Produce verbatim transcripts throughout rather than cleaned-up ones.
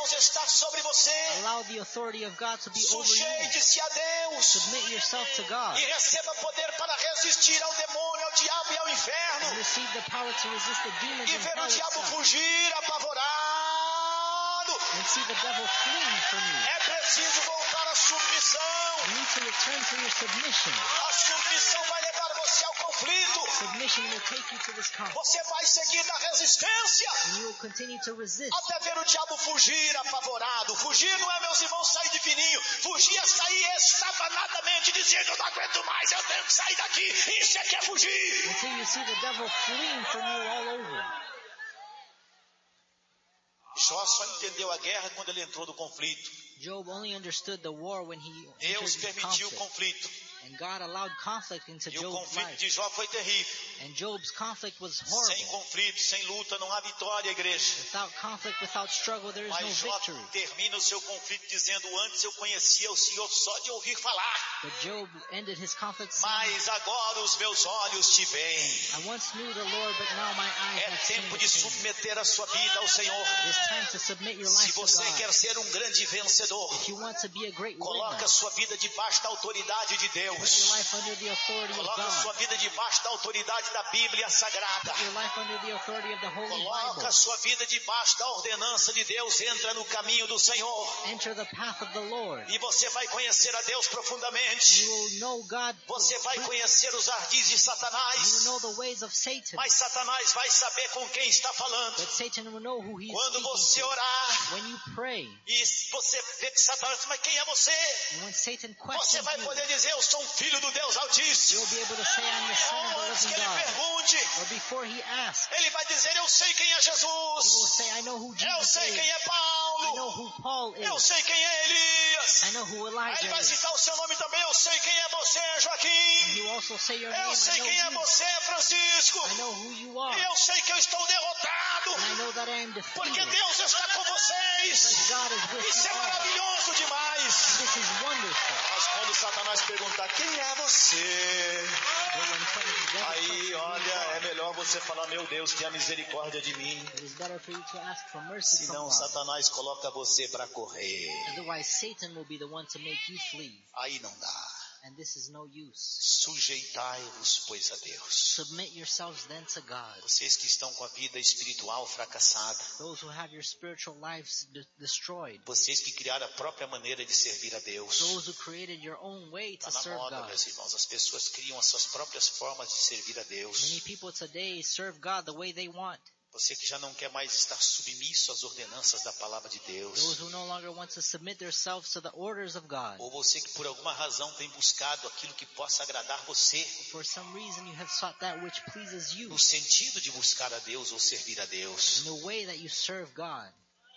Deus estar sobre você. Allow the authority of God to be over you. Sujeite-se a Deus. Submit yourself to God. E receba poder para resistir ao demônio, ao diabo e ao inferno. And receive the power to resist the demons E and ver o hell diabo itself. fugir apavorado. And see the devil fleeing from you. É preciso voltar à submissão. You need to return to your submission. A submissão vai levar você ao conflito. Submission will take you to this conflict. Você vai seguir na resistência And you will continue to resist. até ver o diabo fugir apavorado. Fugir não é, meus irmãos, sair de fininho. Fugir é sair estabanadamente dizendo: eu não aguento mais, eu tenho que sair daqui. Isso é que é fugir. Until you see the devil fleeing from you all over. Jó só entendeu a guerra quando ele entrou no conflito. Job only understood the war when he Deus entered the permitiu o conflict. conflito. And God allowed conflict into E o Job's conflito life. de Jó foi terrível. And Job's conflict was Sem horrible. conflito, sem luta, não há vitória, igreja. Without conflict, without struggle, there is no Mas Jó victory. termina o seu conflito dizendo: antes eu conhecia o Senhor só de ouvir falar, But Job ended his conflict saying, mas agora os meus olhos te veem. I once knew the Lord, but now my eyes É have seen tempo the de King. submeter a sua vida ao Senhor. It is time to submit your Se life to você God. quer ser um grande vencedor, If you want to be a great coloque winner, a sua vida debaixo da autoridade de put your Deus. life under the authority of Coloque a sua God. vida debaixo da autoridade da Bíblia Sagrada. Put your life under the authority of the Holy Coloque Bible. a sua vida debaixo da ordenança de Deus. Entra no caminho do Senhor. Enter the path of the Lord. E você vai conhecer a Deus profundamente. You will know God. Você vai conhecer os ardis de You will Satanás. know the ways of Satan. Mas Satanás vai saber com quem está falando. But Satan will know who he is Quando você speaking to. orar When you pray, e você vê que Satanás diz: mas quem é você? and when Satan Você questions vai you, poder dizer: eu sou um filho do Deus Altíssimo. you'll be able to say, I'm the son of Ou the antes que living ele God. pergunte, Or before he asks, ele vai dizer: eu sei quem é he will Jesus. say, I know who Eu Jesus sei quem is. é I know Paulo. who Paul Eu is. sei quem é Elias. I know who Aí Elijah ele vai is. citar o seu nome também. Eu sei quem é você, And Joaquim. you also say your name, Eu I sei know quem é you. você, Francisco. I know who you are. E eu sei que eu estou derrotado. And I know that I am Porque defeated. Deus está com vocês. Because God is with Isso é you all. maravilhoso demais. This is wonderful. Mas quando Satanás perguntar: quem é você? But when the devil Aí, questions you, olha, é God, melhor você falar: meu Deus, tenha misericórdia de mim. it is better for you to ask for mercy from Senão God. Satanás coloca você para correr. Otherwise, Satan will be the one to make you flee. Aí não dá. And this is no use. Sujeitai-vos, pois, a Deus. Submit yourselves then to God. Vocês que estão com a vida espiritual fracassada. Those who have your spiritual lives de- destroyed. Vocês que criaram a própria maneira de servir a Deus. Those who created your own way to Está na serve moda, God. meus irmãos. As pessoas criam as suas próprias formas de servir a Deus. Many people today serve God the way they want. Você que já não quer mais estar submisso às ordenanças da palavra de Deus. Those who no longer want to submit themselves to the orders of God. Ou você que por alguma razão tem buscado aquilo que possa agradar você. For some reason you have sought that which pleases you. No sentido de buscar a Deus ou servir a Deus. In the way that you serve God.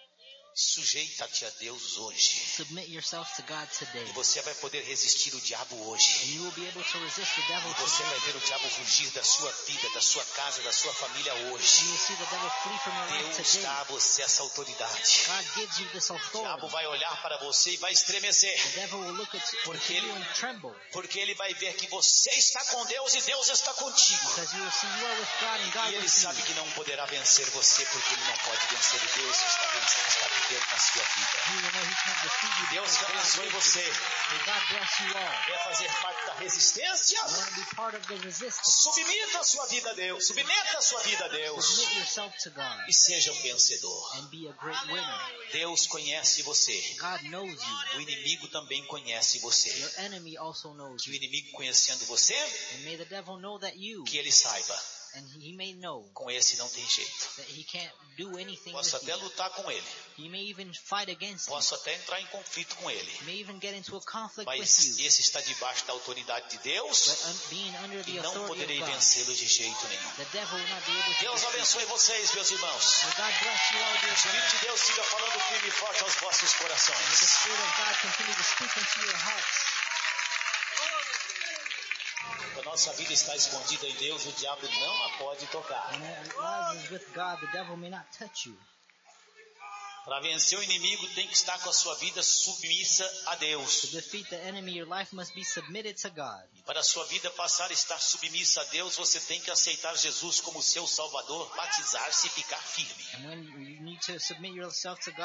Sujeita-te a Deus hoje. Submit yourself to God today. E você vai poder resistir o diabo And hoje. you will be able to resist the devil E você today. vai ver o diabo fugir da sua vida, da sua casa, da sua família You hoje. will see the devil flee from your life Deus today. dá a você essa autoridade. God gives you this O diabo authority. vai olhar para você e vai estremecer. The devil will look at Porque you ele- and tremble. Porque ele vai ver que você está com Deus e Deus está contigo. Because you will see you are with God and E God ele with sabe you. que não poderá vencer você porque ele não pode vencer o Deus que está, vencendo, está vivendo na sua vida. You will know he can't defeat you Deus because te God abençoe lives você. with you. May God bless you all. Quer fazer parte da resistência? You want to be part of the resistance. Submeta a sua vida a Deus. Submeta a sua vida a Deus. Submit yourself to God E seja um vencedor. and be a great winner. Deus conhece você. God knows you. O inimigo também conhece você. Your enemy also knows Que o you. inimigo conhecendo você, And may the devil know that you, que ele saiba, and he may know com esse não tem jeito. that he can't do anything Posso with até you. lutar com ele. He may even fight against you. Posso até entrar em conflito com ele. He may even get into a conflict with Mas you. esse está debaixo da autoridade de Deus But un- being under e the não authority poderei of God, vencê-lo de jeito nenhum. the devil will not be able to Deus defeat abençoe you. vocês, meus irmãos. May God bless you all, O dear Espírito friends. de Deus siga falando firme e forte aos vossos May the corações. Spirit of God continue to speak into your hearts. A nossa vida está escondida em Deus, o diabo não a pode tocar. When our lives is with God, the devil may not touch you. Para vencer o inimigo, tem que estar com a sua vida submissa a To Deus. defeat the enemy, your life must be submitted to God. E para a sua vida passar a estar submissa a Deus, você tem que aceitar Jesus como seu Salvador, batizar-se e ficar firme. And when you need to submit yourself to God,